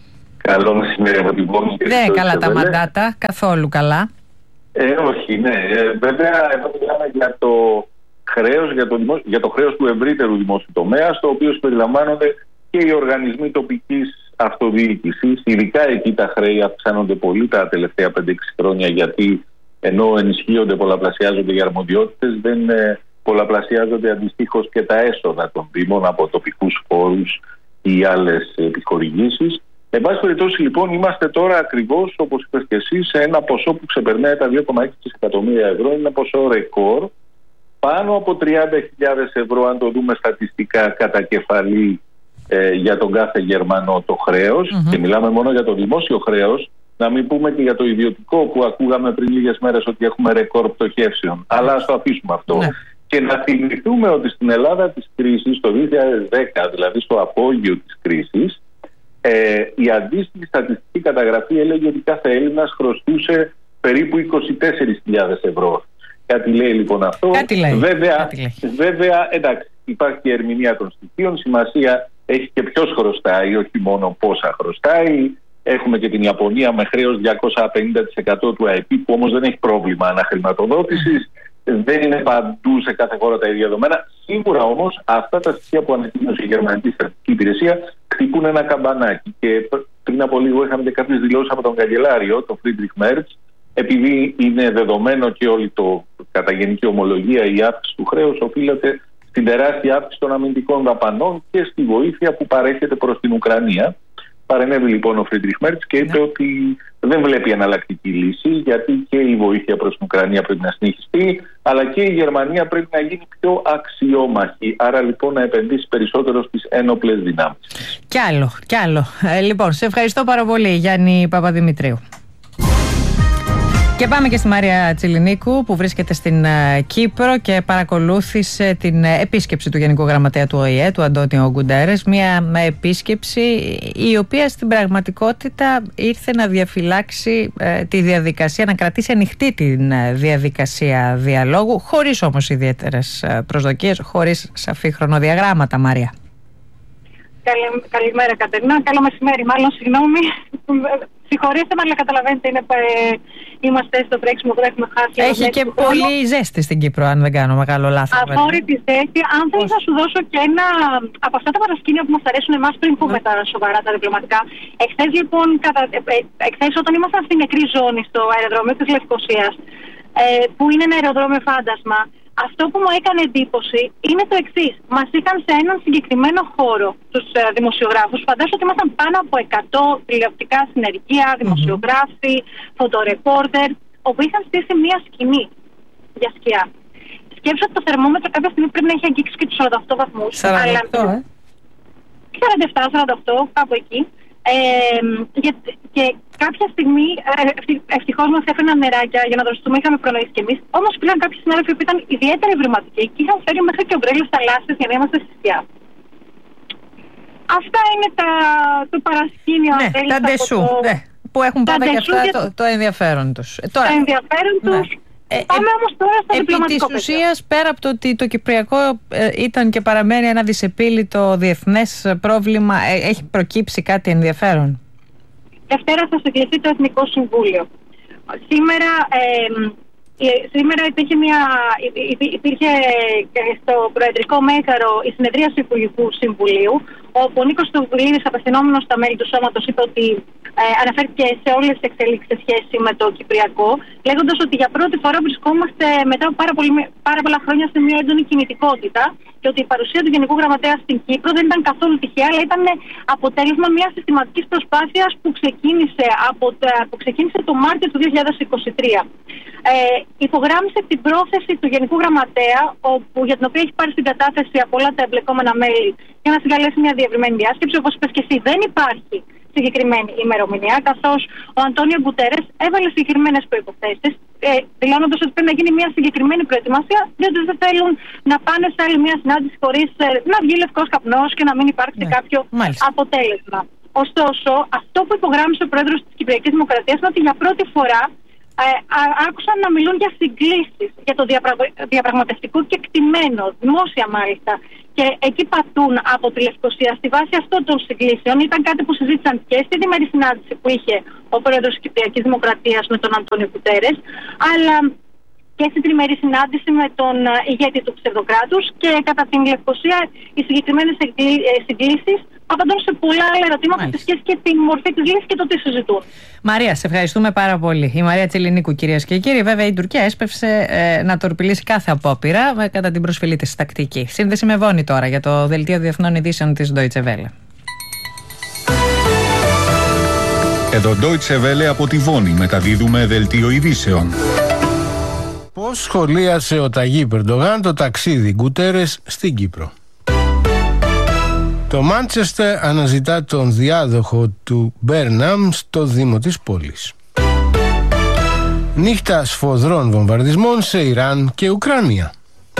Καλό μεσημέρι από την πόλη. Δεν είναι καλά τα μαντάτα, καθόλου καλά. Ε, όχι, ναι. Ε, βέβαια, εδώ μιλάμε για το χρέος, για το, δημόσιο, για το χρέος του ευρύτερου δημόσιου τομέα, στο οποίο περιλαμβάνονται και οι οργανισμοί τοπικής αυτοδιοίκησης. Ειδικά εκεί τα χρέη αυξάνονται πολύ τα τελευταία πέντε έξι χρόνια, γιατί ενώ ενισχύονται, πολλαπλασιάζονται οι αρμοδιότητες, δεν ε, πολλαπλασιάζονται αντιστοίχως και τα έσοδα των δήμων από τοπικούς φόρους ή άλλες επιχορηγήσεις. Εν πάση περιπτώσει, λοιπόν, είμαστε τώρα ακριβώς, όπως είπες και εσύ, σε ένα ποσό που ξεπερνάει τα δύο κόμμα έξι δισεκατομμύρια ευρώ. Είναι ένα ποσό ρεκόρ. Πάνω από τριάντα χιλιάδες ευρώ, αν το δούμε στατιστικά, κατά κεφαλή ε, για τον κάθε Γερμανό το χρέος. Mm-hmm. Και μιλάμε μόνο για το δημόσιο χρέος. Να μην πούμε και για το ιδιωτικό που ακούγαμε πριν λίγες μέρες ότι έχουμε ρεκόρ πτωχεύσεων. Αλλά ας το αφήσουμε αυτό. Ναι. Και να θυμηθούμε ότι στην Ελλάδα της κρίσης, το δύο χιλιάδες δέκα, δηλαδή στο απόγειο της κρίσης, ε, η αντίστοιχη στατιστική καταγραφή έλεγε ότι κάθε Έλληνας χρωστούσε περίπου είκοσι τέσσερις χιλιάδες ευρώ. Κάτι λέει λοιπόν αυτό. Κάτι λέει. Βέβαια, Κάτι λέει. βέβαια, εντάξει, υπάρχει και ερμηνεία των στοιχείων. Σημασία έχει και ποιος χρωστάει, όχι μόνο πόσα χρωστάει. Έχουμε και την Ιαπωνία με χρέος διακόσια πενήντα τοις εκατό του ΑΕΠ, που όμως δεν έχει πρόβλημα αναχρηματοδότησης. Δεν είναι παντού σε κάθε χώρα τα ίδια δεδομένα. Σίγουρα όμως αυτά τα στοιχεία που ανακοίνωσε η Γερμανική Στατιστική Υπηρεσία χτυπούν ένα καμπανάκι. Και πριν από λίγο είχαμε και κάποιες δηλώσεις από τον καγκελάριο, τον Friedrich Merz, επειδή είναι δεδομένο και όλη το κατά γενική ομολογία η αύξηση του χρέους οφείλεται στην τεράστια αύξηση των αμυντικών δαπανών και στη βοήθεια που παρέχεται προς την Ουκρανία. Παρενέβη λοιπόν ο Φρίντριχ Μέρτς και είπε yeah. ότι δεν βλέπει εναλλακτική λύση, γιατί και η βοήθεια προς την Ουκρανία πρέπει να συνεχιστεί, αλλά και η Γερμανία πρέπει να γίνει πιο αξιόμαχη. Άρα λοιπόν να επενδύσει περισσότερο στις ένοπλες δυνάμεις. Κι άλλο, κι άλλο. Ε, λοιπόν, σε ευχαριστώ πάρα πολύ, Γιάννη Παπαδημητρίου. Και πάμε και στη Μαρία Τσιλινίκου, που βρίσκεται στην Κύπρο και παρακολούθησε την επίσκεψη του Γενικού Γραμματέα του Ο Η Ε, του Αντώνιο Γκουντέρες. Μια επίσκεψη η οποία στην πραγματικότητα ήρθε να διαφυλάξει ε, τη διαδικασία, να κρατήσει ανοιχτή τη διαδικασία διαλόγου, χωρίς όμως ιδιαίτερες προσδοκίες, χωρίς σαφή χρονοδιαγράμματα. Μαρία. Καλη, καλημέρα Κατερίνα, καλό μεσημέρι, μάλλον συγγνώμη. Συγχωρήστε με, αλλά καταλαβαίνετε, είναι, ε, είμαστε στο τρέξιμο που έχουμε χάσει. Έχει και πολύ ζέστη στην Κύπρο, αν δεν κάνω μεγάλο λάθος. Αφόρητη ζέστη. Αν θέλεις να σου δώσω και ένα από αυτά τα παρασκήνια που μας αρέσουν εμάς πριν πούμε mm. τα σοβαρά, τα διπλωματικά. Εχθές λοιπόν, κατα... εχθές όταν ήμασταν στην νεκρή ζώνη στο αεροδρόμιο της Λευκωσίας, ε, που είναι ένα αεροδρόμιο φάντασμα, αυτό που μου έκανε εντύπωση είναι το εξής. Μας είχαν σε έναν συγκεκριμένο χώρο τους ε, δημοσιογράφους. Φαντάζομαι ότι ήμασταν πάνω από εκατό τηλεοπτικά συνεργεία, δημοσιογράφοι, mm-hmm. φωτορεπόρτερ, όπου είχαν στήσει μία σκηνή για σκιά. Σκέψω ότι το θερμόμετρο κάποια στιγμή πρέπει να έχει αγγίξει και τους σαράντα οκτώ βαθμούς. σαράντα οκτώ, αλλά... ε? σαράντα επτά σαράντα οκτώ, κάπου εκεί. Ε, και, και κάποια στιγμή ε, ευτυχώς μας έφεραν νεράκια για να δραστούμε, είχαμε προνοήσει κι εμείς. Όμως πήγαν κάποιοι συνάδελφοι που ήταν ιδιαίτερα ευρηματικοί και είχαν φέρει μέχρι και ομπρέλες θαλάσσιες για να είμαστε στη σκιά. Αυτά είναι τα, το παρασκήνιο. Ναι, τα ντεσού, το... ναι, που έχουν πάντα και αυτά το, το ενδιαφέρον τους. Ε, τώρα, το ενδιαφέρον ναι. τους. Ε, Πάμε ε, όμως τώρα στο επί διπλωματικό της ουσίας, πέρα από το ότι το Κυπριακό ε, ήταν και παραμένει ένα δυσεπίλητο διεθνές πρόβλημα, ε, έχει προκύψει κάτι ενδιαφέρον? Δευτέρα θα συγκληθεί το Εθνικό Συμβούλιο. Σήμερα, ε, σήμερα υπήρχε, μια, υπήρχε στο Προεδρικό Μέγαρο η συνεδρίαση του Υπουργικού Συμβουλίου, όπου ο Νίκος Θεοδουλίδης, απευθυνόμενος στα μέλη του σώματος, είπε ότι ε, αναφέρθηκε σε όλες τις εξελίξεις σε σχέση με το Κυπριακό, λέγοντας ότι για πρώτη φορά βρισκόμαστε μετά από πάρα, πολύ, πάρα πολλά χρόνια σε μια έντονη κινητικότητα και ότι η παρουσία του Γενικού Γραμματέα στην Κύπρο δεν ήταν καθόλου τυχαία, αλλά ήταν αποτέλεσμα μιας συστηματικής προσπάθειας που ξεκίνησε, από, που ξεκίνησε το Μάρτιο του δύο χιλιάδες είκοσι τρία. Ε, υπογράμμισε την πρόθεση του Γενικού Γραμματέα, όπου, για την οποία έχει πάρει στην κατάθεση από όλα τα εμπλεκόμενα μέλη για να συγκαλέσει μια διευρυμένη διάσκεψη. Όπως είπες και εσύ, δεν υπάρχει συγκεκριμένη ημερομηνία, καθώς ο Αντώνιο Γκουτέρες έβαλε συγκεκριμένες προϋποθέσεις, ε, δηλώνοντας ότι πρέπει να γίνει μια συγκεκριμένη προετοιμασία, διότι δεν θέλουν να πάνε σε άλλη μια συνάντηση χωρίς ε, να βγει λευκός καπνός και να μην υπάρξει ναι. κάποιο Μάλιστα. αποτέλεσμα. Ωστόσο, αυτό που υπογράμμισε ο πρόεδρος της Κυπριακής Δημοκρατίας είναι ότι για πρώτη φορά ε, α, άκουσαν να μιλούν για συγκλήσεις, για το διαπραγμα... διαπραγματευτικό κεκτημένο, δημόσια μάλιστα. Και εκεί πατούν από τη Λευκοσία. Στη βάση αυτών των συγκλήσεων ήταν κάτι που συζήτησαν και στη διμερή συνάντηση που είχε ο πρόεδρος της Κυπριακής Δημοκρατίας με τον Αντώνιο Γκουτέρες, αλλά και στην τριμερή συνάντηση με τον ηγέτη του ψευδοκράτους, και κατά την Λευκοσία οι συγκεκριμένες συγκλήσεις απαντούν σε πολλά άλλα ερωτήματα σε σχέση και τη μορφή της λύσης και το τι συζητούν. Μαρία, σε ευχαριστούμε πάρα πολύ. Η Μαρία Τσιλινίκου, κυρίες και κύριοι. Βέβαια, η Τουρκία έσπευσε ε, να τορπιλήσει κάθε απόπειρα ε, κατά την προσφυλή της τακτική. Σύνδεση με Βόνη τώρα για το Δελτίο Διεθνών Ειδήσεων της Deutsche Welle. Εδώ Deutsche Welle από τη Βόνη μεταδίδουμε Δελτίο Ειδήσεων. Πώς σχολίασε ο Ταγίπ Ερντογάν το ταξίδι Γκουτέρες στην Κύπρο? Το Μάντσεστερ αναζητά τον διάδοχο του Μπέρναμ στο Δήμο της πόλης. Νύχτα σφοδρών βομβαρδισμών σε Ιράν και Ουκρανία.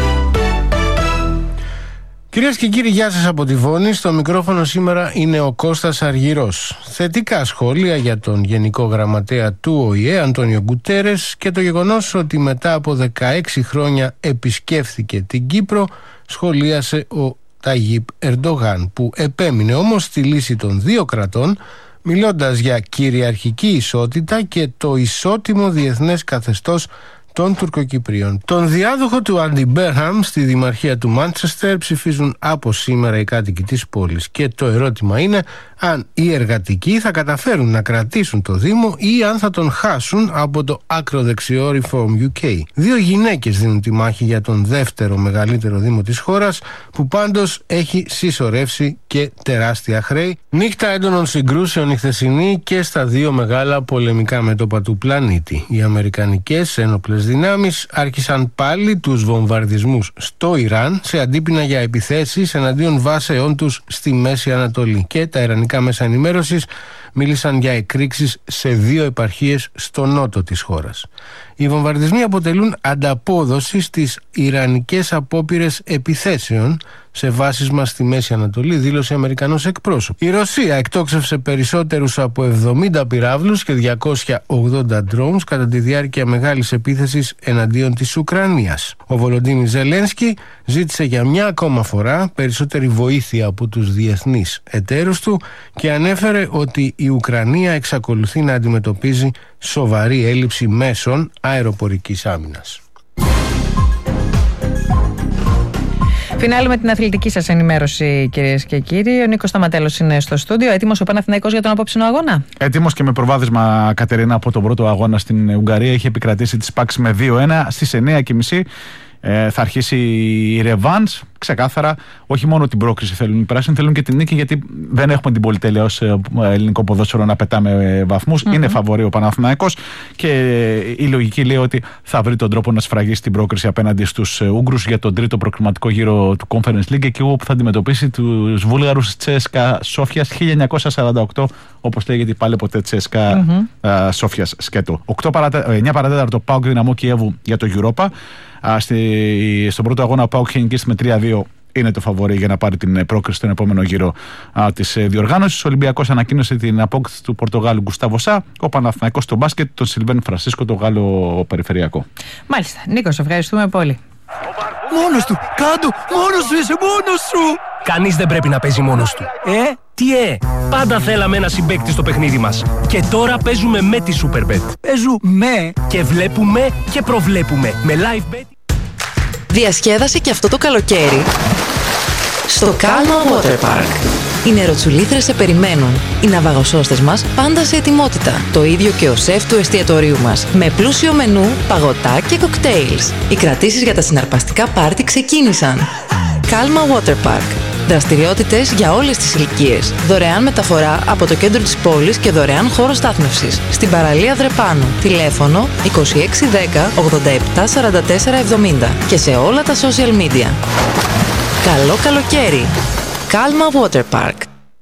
Κυρίες και κύριοι, γεια σας από τη Βόνη. Στο μικρόφωνο σήμερα είναι ο Κώστας Αργυρός. Θετικά σχόλια για τον Γενικό Γραμματέα του Ο Η Ε, Αντώνιο Γκουτέρες, και το γεγονός ότι μετά από δεκαέξι χρόνια επισκέφθηκε την Κύπρο, σχολίασε ο Ταγίπ Ερντογάν, που επέμεινε όμως στη λύση των δύο κρατών, μιλώντας για κυριαρχική ισότητα και το ισότιμο διεθνές καθεστώς των Τουρκοκυπρίων. Τον διάδοχο του Άντι Μπέρχαμ στη Δημαρχία του Μάντσεστερ ψηφίζουν από σήμερα οι κάτοικοι της πόλης, και το ερώτημα είναι αν οι εργατικοί θα καταφέρουν να κρατήσουν το Δήμο ή αν θα τον χάσουν από το άκρο δεξιό Reform γιου κέι. Δύο γυναίκες δίνουν τη μάχη για τον δεύτερο μεγαλύτερο Δήμο της χώρας, που πάντως έχει συσσωρεύσει και τεράστια χρέη. Νύχτα έντονων συγκρούσεων η χθεσινή και στα δύο μεγάλα πολεμικά μέτωπα του πλανήτη. Οι αμερικανικές ένοπλες δυνάμεις άρχισαν πάλι τους βομβαρδισμούς στο Ιράν, σε αντίπεινα για επιθέσεις εναντίον βάσεών τους στη Μέση Ανατολή, και τα ιρανικά μέσα ενημέρωσης μίλησαν για εκρήξεις σε δύο επαρχίες στο νότο της χώρας. Οι βομβαρδισμοί αποτελούν ανταπόδοση στις ιρανικές απόπειρες επιθέσεων σε βάσεις μας στη Μέση Ανατολή, δήλωσε Αμερικανός εκπρόσωπος. Η Ρωσία εκτόξευσε περισσότερους από εβδομήντα πυράβλους και διακόσια ογδόντα drones κατά τη διάρκεια μεγάλης επίθεσης εναντίον της Ουκρανίας. Ο Βολοντίμιρ Ζελένσκι ζήτησε για μια ακόμα φορά περισσότερη βοήθεια από τους διεθνείς εταίρους του και ανέφερε ότι η Ουκρανία εξακολουθεί να αντιμετωπίζει σοβαρή έλλειψη μέσων αεροπορικής άμυνας. Φινάλι με την αθλητική σας ενημέρωση, κυρίες και κύριοι. Ο Νίκος Σταματέλος είναι στο στούντιο. Έτοιμος ο Παναθηναϊκός για τον απόψινο αγώνα? Έτοιμος και με προβάδισμα, Κατερίνα, από τον πρώτο αγώνα στην Ουγγαρία. Είχε επικρατήσει τις Πάκς με δύο ένα. Στις εννιά και μισή ε, θα αρχίσει η ρεβάνς. Ξεκάθαρα, όχι μόνο την πρόκριση θέλουν οι πράσινοι, θέλουν και την νίκη, γιατί δεν έχουμε την πολυτέλεια ως ελληνικό ποδόσφαιρο να πετάμε βαθμούς. Mm-hmm. Είναι φαβορί ο Παναθηναϊκός και η λογική λέει ότι θα βρει τον τρόπο να σφραγίσει την πρόκριση απέναντι στους Ούγγρους για τον τρίτο προκριματικό γύρο του Conference League, εκεί όπου θα αντιμετωπίσει τους Βούλγαρους Τσέσκα Σόφιας χίλια εννιακόσια σαράντα οκτώ, όπως λέγεται πάλι ποτέ Τσέσκα mm-hmm. Σόφιας σκέτο. εννιά παρατέταρτο ΠΑΟΚ Δυναμό Κιέβου για το Europa. Στη, στον πρώτο αγώνα ο ΠΑΟΚ είχε νικήσει με τρία δύο, είναι το φαβορί για να πάρει την πρόκριση στον επόμενο γύρο της διοργάνωσης. Ο Ολυμπιακός ανακοίνωσε την απόκτηση του Πορτογάλου Γκουστάβο Σά, ο Παναθηναϊκός στο μπάσκετ, τον Σιλβέν Φρανσίσκο, το Γάλλο περιφερειακό. Μάλιστα. Νίκο, ευχαριστούμε πολύ. Μόνος του, κάτω, μόνος σου είσαι, μόνος σου. Κανείς δεν πρέπει να παίζει μόνος του. Ε, τι ε, πάντα θέλαμε ένα συμπαίκτη στο παιχνίδι μας. Και τώρα παίζουμε με τη Superbet. Παίζουμε και βλέπουμε και προβλέπουμε με live bet. Διασκέδασε και αυτό το καλοκαίρι στο Calma Water Park. Οι νεροτσουλήθρες σε περιμένουν. Οι ναυαγοσώστες μας πάντα σε ετοιμότητα. Το ίδιο και ο σεφ του εστιατορίου μας. Με πλούσιο μενού, παγωτά και κοκτέιλς. Οι κρατήσεις για τα συναρπαστικά πάρτι ξεκίνησαν. Calma Water Park. Δραστηριότητες για όλες τις ηλικίες. Δωρεάν μεταφορά από το κέντρο της πόλης και δωρεάν χώρο στάθμευσης. Στην παραλία Δρεπάνου. Τηλέφωνο είκοσι έξι δέκα ογδόντα επτά σαράντα τέσσερα εβδομήντα και σε όλα τα social media. Καλό καλοκαίρι. Calma Water Park.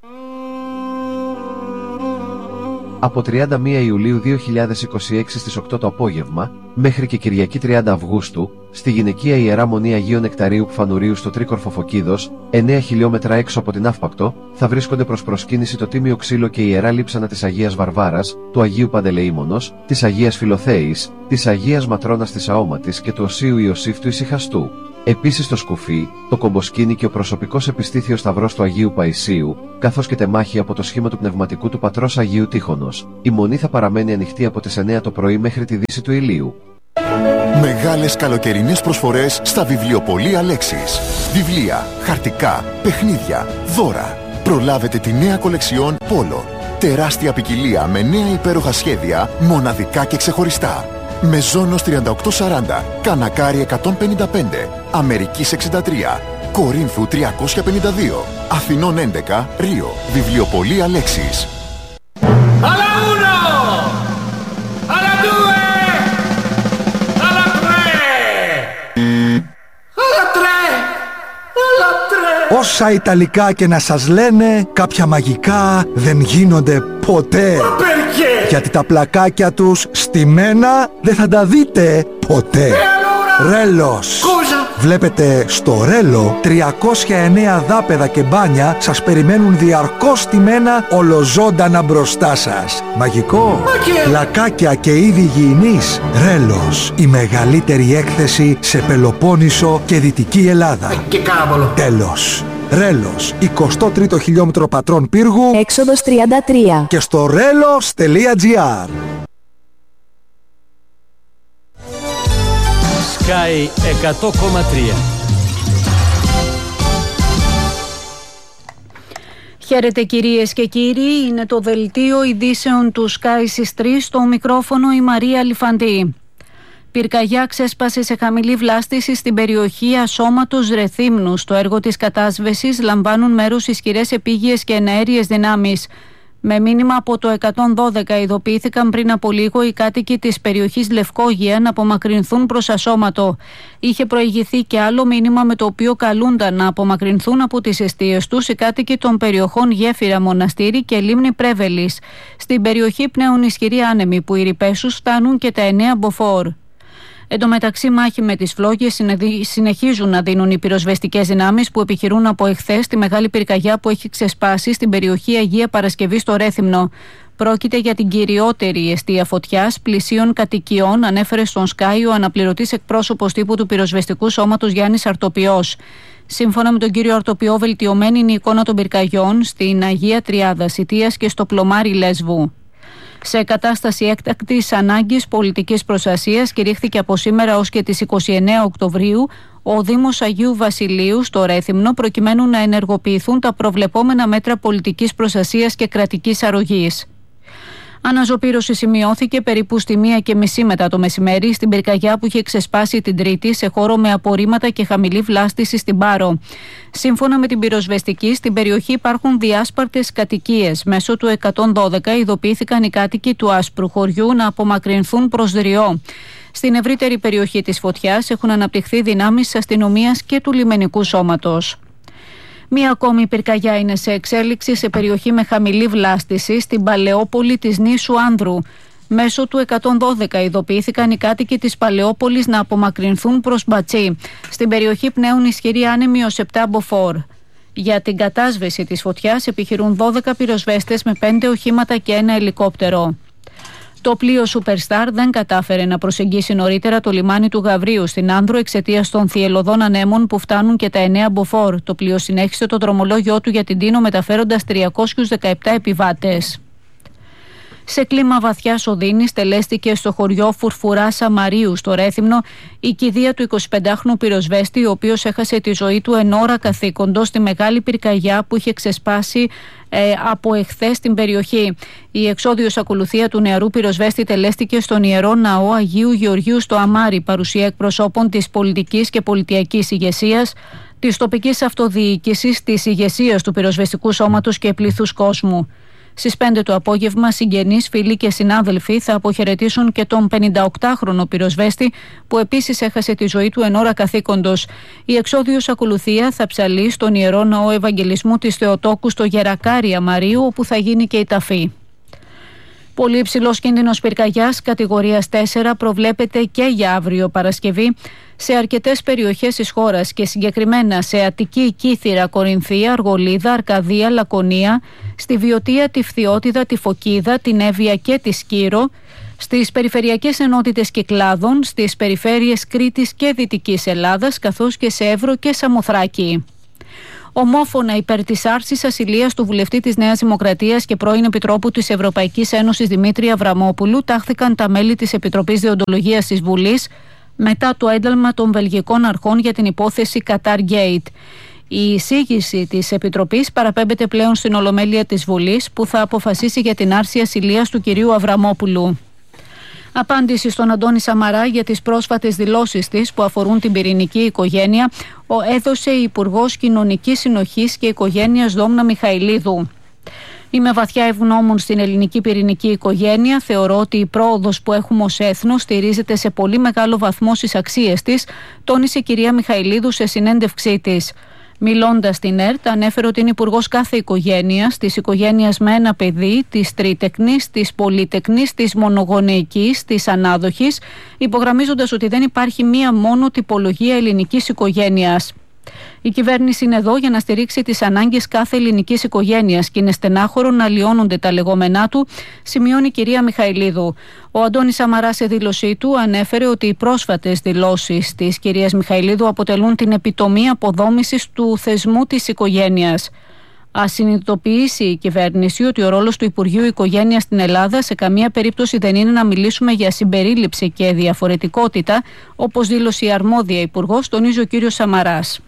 Από τριάντα μία Ιουλίου δύο χιλιάδες είκοσι έξι στις οκτώ το απόγευμα, μέχρι και Κυριακή τριάντα Αυγούστου, στη γυναικεία Ιερά Μονή Αγίου Νεκταρίου Πφανουρίου στο Τρίκορφο Φωκίδος, εννέα χιλιόμετρα έξω από την Αύπακτο, θα βρίσκονται προς προσκύνηση το Τίμιο Ξύλο και η Ιερά Λείψανα της Αγίας Βαρβάρας, του Αγίου Παντελεήμονος, της Αγίας Φιλοθέης, της Αγίας Ματρώνας της Αόματης και του Οσίου Ιωσήφ του Ησυχαστού. Επίσης το σκουφί, το κομποσκίνη και ο προσωπικός επιστήθιος σταυρός του Αγίου Παϊσίου, καθώς και τεμάχη από το σχήμα του πνευματικού του πατρός Αγίου Τύχωνος. Η μονή θα παραμένει ανοιχτή από τις εννέα το πρωί μέχρι τη δύση του ηλίου. Μεγάλες καλοκαιρινές προσφορές στα βιβλιοπωλεία Λέξης. Βιβλία, χαρτικά, παιχνίδια, δώρα. Προλάβετε τη νέα κολεξιόν Πόλο. Τεράστια ποικιλία με νέα υπέροχα σχέδια, μοναδικά και ξεχωριστά. Μεζόνος τριάντα οκτώ σαράντα, Κανακάρι εκατόν πενήντα πέντε, Αμερικής εξήντα τρία, Κορίνθου τριακόσια πενήντα δύο, Αθηνών έντεκα, Ρίο. Βιβλιοπωλεία Λέξης. Alla uno! Alla due! Alla tre! Alla tre! Alla tre! Όσα Ιταλικά και να σας λένε, κάποια μαγικά δεν γίνονται ποτέ. Γιατί τα πλακάκια τους στημένα δεν θα τα δείτε ποτέ. Ρέλος. Βλέπετε στο Ρέλο τριακόσια εννέα δάπεδα και μπάνια σας περιμένουν διαρκώς στημένα ολοζώντανα μπροστά σας. Μαγικό. Πλακάκια και είδη υγιεινής. Ρέλος. Η μεγαλύτερη έκθεση σε Πελοπόννησο και Δυτική Ελλάδα. Και κάμπολο. Τέλος. Ρέλος, εικοστό τρίτο χιλιόμετρο Πατρών Πύργου, έξοδος τριάντα τρία και στο ρέλος τελεία τζι άρ. Sky εκατό κόμμα τρία. Χαίρετε κυρίες και κύριοι, είναι το δελτίο ειδήσεων του Sky στις τρεις, στο μικρόφωνο η Μαρία Λιφαντή. Πυρκαγιά ξέσπασε σε χαμηλή βλάστηση στην περιοχή Ασώματος Ρεθύμνου. Στο έργο της κατάσβεσης λαμβάνουν μέρος ισχυρές επίγειες και εναέριες δυνάμεις. Με μήνυμα από το εκατόν δώδεκα ειδοποιήθηκαν πριν από λίγο οι κάτοικοι της περιοχής Λευκόγεια να απομακρυνθούν προς Ασώματο. Είχε προηγηθεί και άλλο μήνυμα με το οποίο καλούνταν να απομακρυνθούν από τις εστίες τους οι κάτοικοι των περιοχών Γέφυρα Μοναστήρι και Λίμνη Πρέβελης. Στην περιοχή πνέουν ισχυροί άνεμοι που οι ρηπές τους φτάνουν και τα εννέα μποφόρ. Εν τω μεταξύ, μάχη με τις φλόγες συνεχίζουν να δίνουν οι πυροσβεστικές δυνάμεις που επιχειρούν από εχθές τη μεγάλη πυρκαγιά που έχει ξεσπάσει στην περιοχή Αγία Παρασκευή στο Ρέθυμνο. Πρόκειται για την κυριότερη εστία φωτιάς πλησίων κατοικιών, ανέφερε στον Sky ο αναπληρωτής εκπρόσωπος τύπου του πυροσβεστικού σώματος Γιάννης Αρτοπιός. Σύμφωνα με τον κύριο Αρτοπιό, βελτιωμένη είναι η εικόνα των πυρκαγιών στην Αγία Τριάδα Σιτίας και στο Πλωμάρι Λέσβου. Σε κατάσταση έκτακτης ανάγκης πολιτικής προστασίας κηρύχθηκε από σήμερα ως και τις είκοσι εννέα Οκτωβρίου ο Δήμος Αγίου Βασιλείου στο Ρέθυμνο προκειμένου να ενεργοποιηθούν τα προβλεπόμενα μέτρα πολιτικής προστασίας και κρατικής αρρωγής. Αναζωπήρωση σημειώθηκε περίπου στη μία και μισή μετά το μεσημέρι στην πυρκαγιά που είχε ξεσπάσει την Τρίτη σε χώρο με απορρίμματα και χαμηλή βλάστηση στην Πάρο. Σύμφωνα με την πυροσβεστική, στην περιοχή υπάρχουν διάσπαρτες κατοικίες. Μέσω του εκατόν δώδεκα ειδοποιήθηκαν οι κάτοικοι του άσπρου χωριού να απομακρυνθούν προς Δριό. Στην ευρύτερη περιοχή της φωτιάς έχουν αναπτυχθεί δυνάμεις της αστυνομίας και του λιμενικού σώματος. Μία ακόμη πυρκαγιά είναι σε εξέλιξη σε περιοχή με χαμηλή βλάστηση στην Παλαιόπολη της νήσου Άνδρου. Μέσω του εκατόν δώδεκα ειδοποιήθηκαν οι κάτοικοι της Παλαιόπολης να απομακρυνθούν προς Μπατσί. Στην περιοχή πνέουν ισχυροί άνεμοι ως επτά μποφόρ. Για την κατάσβεση της φωτιάς επιχειρούν δώδεκα πυροσβέστες με πέντε οχήματα και ένα ελικόπτερο. Το πλοίο Superstar δεν κατάφερε να προσεγγίσει νωρίτερα το λιμάνι του Γαβρίου στην Άνδρο εξαιτίας των θυελλωδών ανέμων που φτάνουν και τα εννέα μποφόρ. Το πλοίο συνέχισε το δρομολόγιο του για την Τίνο μεταφέροντας τριακόσιους δεκαεπτά επιβάτες. Σε κλίμα βαθιάς οδύνης τελέστηκε στο χωριό Φουρφουρά Σαμαρίου στο Ρέθυμνο η κηδεία του εικοσιπεντάχρονου πυροσβέστη, ο οποίος έχασε τη ζωή του εν ώρα καθήκοντος στη μεγάλη πυρκαγιά που είχε ξεσπάσει ε, από εχθές στην περιοχή. Η εξόδιος ακολουθία του νεαρού πυροσβέστη τελέστηκε στον Ιερό Ναό Αγίου Γεωργίου στο Αμάρι, παρουσία εκπροσώπων της πολιτικής και πολιτιακής ηγεσίας, της τοπικής αυτοδιοίκησης, της ηγεσίας του πυροσβεστικού σώματος και πλήθους κόσμου. Στις πέντε το απόγευμα, συγγενείς, φίλοι και συνάδελφοι θα αποχαιρετήσουν και τον πενηνταοκτάχρονο πυροσβέστη που επίσης έχασε τη ζωή του εν ώρα καθήκοντος. Η εξόδιος ακολουθία θα ψαλεί στον Ιερό Ναό Ευαγγελισμού της Θεοτόκου στο Γερακάρια Μαρίου, όπου θα γίνει και η ταφή. Πολύ υψηλός κίνδυνος πυρκαγιάς κατηγορίας τέσσερα προβλέπεται και για αύριο Παρασκευή σε αρκετές περιοχές της χώρας και συγκεκριμένα σε Αττική, Κύθυρα, Κορινθία, Αργολίδα, Αρκαδία, Λακωνία, στη Βιωτία, τη Φθιώτιδα, τη Φωκίδα, την Εύβοια και τη Σκύρο, στις περιφερειακές ενότητες Κυκλάδων, στις περιφέρειες Κρήτης και Δυτικής Ελλάδας, καθώς και σε Εύρο και Σαμοθράκη. Ομόφωνα υπέρ της άρσης ασυλίας του βουλευτή της Νέας Δημοκρατίας και πρώην Επιτρόπου της Ευρωπαϊκής Ένωσης Δημήτρη Αβραμόπουλου τάχθηκαν τα μέλη της Επιτροπής Δεοντολογίας της Βουλής μετά το ένταλμα των βελγικών αρχών για την υπόθεση Qatar Gate. Η εισήγηση της Επιτροπής παραπέμπεται πλέον στην Ολομέλεια της Βουλής, που θα αποφασίσει για την άρση ασυλίας του κυρίου Αβραμόπουλου. Απάντηση στον Αντώνη Σαμαρά για τις πρόσφατες δηλώσεις της που αφορούν την πυρηνική οικογένεια έδωσε η Υπουργός Κοινωνικής Συνοχής και Οικογένειας Δόμνα Μιχαηλίδου. Είμαι βαθιά ευγνώμων στην ελληνική πυρηνική οικογένεια. Θεωρώ ότι η πρόοδος που έχουμε ως έθνος στηρίζεται σε πολύ μεγάλο βαθμό στις αξίες της, τόνισε η κυρία Μιχαηλίδου σε συνέντευξή της. Μιλώντας στην ΕΡΤ, ανέφερε ότι είναι υπουργός κάθε οικογένειας, της οικογένειας με ένα παιδί, της τρίτεκνης, της πολύτεκνης, της μονογονεϊκής, της ανάδοχης, υπογραμμίζοντας ότι δεν υπάρχει μία μόνο τυπολογία ελληνικής οικογένειας. Η κυβέρνηση είναι εδώ για να στηρίξει τις ανάγκες κάθε ελληνικής οικογένειας και είναι στενάχωρο να αλλοιώνονται τα λεγόμενά του, σημειώνει η κυρία Μιχαηλίδου. Ο Αντώνης Σαμαράς σε δήλωσή του ανέφερε ότι οι πρόσφατες δηλώσεις της κυρίας Μιχαηλίδου αποτελούν την επιτομή αποδόμησης του θεσμού της οικογένειας. Ας συνειδητοποιήσει η κυβέρνηση ότι ο ρόλος του Υπουργείου Οικογένειας στην Ελλάδα σε καμία περίπτωση δεν είναι να μιλήσουμε για συμπερίληψη και διαφορετικότητα, όπως δήλωσε η αρμόδια υπουργός, τονίζει ο κύριος Σαμαράς.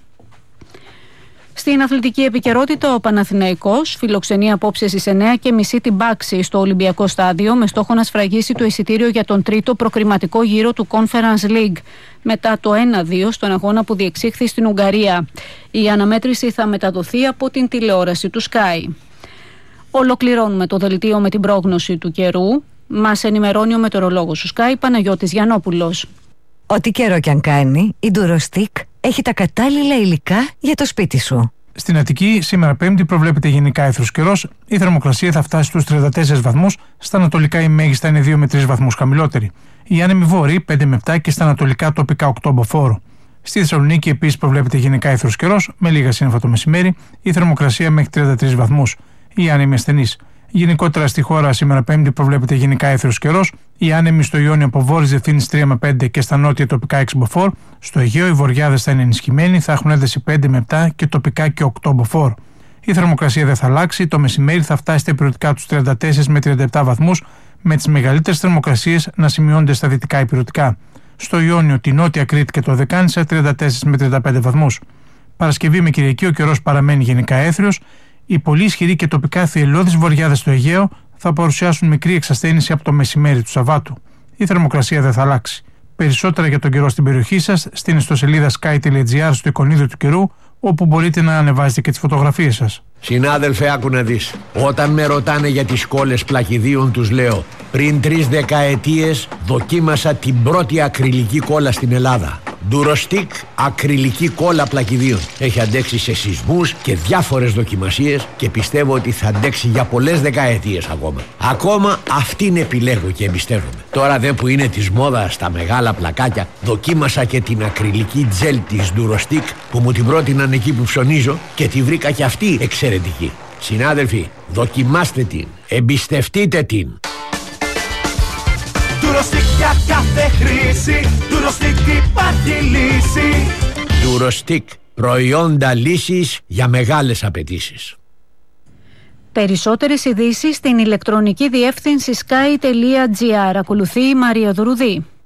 Στην αθλητική επικαιρότητα, ο Παναθηναϊκός φιλοξενεί απόψε στις εννιά και μισή την Πάξη στο Ολυμπιακό Στάδιο με στόχο να σφραγίσει το εισιτήριο για τον τρίτο προκριματικό γύρο του Conference League μετά το ένα δύο στον αγώνα που διεξήχθη στην Ουγγαρία. Η αναμέτρηση θα μεταδοθεί από την τηλεόραση του Sky. Ολοκληρώνουμε το δελτίο με την πρόγνωση του καιρού. Μας ενημερώνει ο μετεωρολόγος του Sky, Παναγιώτης Γιαννόπουλος. Ό,τι καιρό κι αν κάνει, η Durostick έχει τα κατάλληλα υλικά για το σπίτι σου. Στην Αττική, σήμερα Πέμπτη, προβλέπεται γενικά έθρος καιρός. Η θερμοκρασία θα φτάσει στους τριάντα τέσσερις βαθμούς. Στα ανατολικά η μέγιστα είναι δύο με τρεις βαθμούς χαμηλότερη. Η άνεμη βόρειη πέντε με επτά και στα ανατολικά τοπικά οκτώ μποφόρ. Στη Θεσσαλονίκη επίσης προβλέπεται γενικά έθρος καιρός, με λίγα σύννεφα το μεσημέρι. Η θερμοκρασία μέχρι τριάντα τρεις βαθμούς. Η άνεμη ασθενής. Γενικότερα στη χώρα σήμερα Πέμπτη προβλέπεται γενικά έθρος καιρός. Οι άνεμοι στο Ιόνιο από βόρειες διευθύνσεις τρία με πέντε και στα νότια τοπικά έξι μποφόρ. Στο Αιγαίο οι βορειάδες θα είναι ενισχυμένοι, θα έχουν ένταση πέντε με επτά και τοπικά και οκτώ μποφόρ. Η θερμοκρασία δεν θα αλλάξει, το μεσημέρι θα φτάσει στα ηπειρωτικά τους τριάντα τέσσερις με τριάντα επτά βαθμούς, με τις μεγαλύτερες θερμοκρασίες να σημειώνονται στα δυτικά ηπειρωτικά. Στο Ιόνιο, τη νότια Κρήτη και το Δεκάνησα τριάντα τέσσερις με τριάντα πέντε βαθμούς. Παρασκευή με Κυριακή ο καιρός παραμένει γενικά έθριος. Οι πολύ ισχυροί και τοπικά θυελλώδεις βορειάδες στο Αιγαίο θα παρουσιάσουν μικρή εξασθένηση από το μεσημέρι του Σαββάτου. Η θερμοκρασία δεν θα αλλάξει. Περισσότερα για τον καιρό στην περιοχή σας στην ιστοσελίδα sky τελεία gr στο εικονίδιο του καιρού, όπου μπορείτε να ανεβάζετε και τις φωτογραφίες σας. Συνάδελφε, άκου να δεις. Όταν με ρωτάνε για τις κόλλες πλακιδίων, τους λέω: πριν τρεις δεκαετίες δοκίμασα την πρώτη ακριλική κόλλα στην Ελλάδα. Durostick ακριλική κόλλα πλακιδίων. Έχει αντέξει σε σεισμούς και διάφορες δοκιμασίες και πιστεύω ότι θα αντέξει για πολλές δεκαετίες ακόμα. Ακόμα αυτήν επιλέγω και εμπιστεύομαι. Τώρα δε που είναι της μόδας στα μεγάλα πλακάκια, δοκίμασα και την ακριλική τζέλ της Durostick που μου την πρότειναν εκεί που ψωνίζω και τη βρήκα και αυτή εξαιρετική. Συνάδελφοι, δοκιμάστε την, εμπιστευτείτε την. Durostick για κάθε χρήση, Durostick υπάρχει λύση. Durostick, προϊόντα λύσης για μεγάλες απαιτήσεις. Περισσότερες ειδήσεις στην ηλεκτρονική διεύθυνση sky τελεία gr. Ακολουθεί η Μαρία Δουρουδή.